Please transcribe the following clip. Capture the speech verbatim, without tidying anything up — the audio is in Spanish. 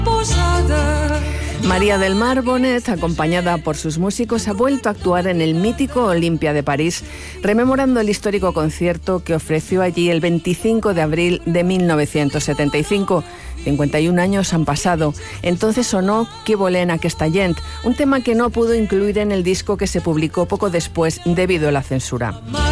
María del Mar Bonet, acompañada por sus músicos, ha vuelto a actuar en el mítico Olympia de París, rememorando el histórico concierto que ofreció allí el veinticinco de abril de mil novecientos setenta y cinco. cincuenta y un años han pasado. Entonces sonó Que volem aquesta gent, un tema que no pudo incluir en el disco que se publicó poco después debido a la censura.